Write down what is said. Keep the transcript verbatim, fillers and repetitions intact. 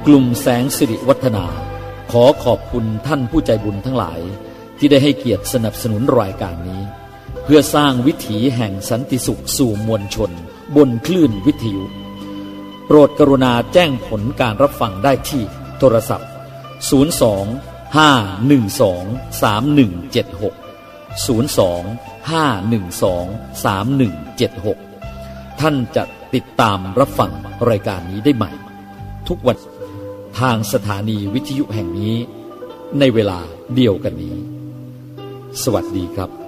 กลุ่มแสงสิริวัฒนาขอขอบคุณท่านผู้ใจบุญทั้งหลายที่ได้ให้เกียรติสนับสนุนรายการนี้เพื่อสร้างวิถีแห่งสันติสุขสู่มวลชนบนคลื่นวิทยุโปรดกรุณาแจ้งผลการรับฟังได้ที่โทรศัพท์ศูนย์ สอง ห้า หนึ่ง สอง สาม หนึ่ง เจ็ด หก ศูนย์ สอง ห้า หนึ่ง สอง สาม หนึ่ง เจ็ด หกท่านจะติดตามรับฟังรายการนี้ได้ใหม่ทุกวันทางสถานีวิทยุแห่งนี้ในเวลาเดียวกันนี้สวัสดีครับ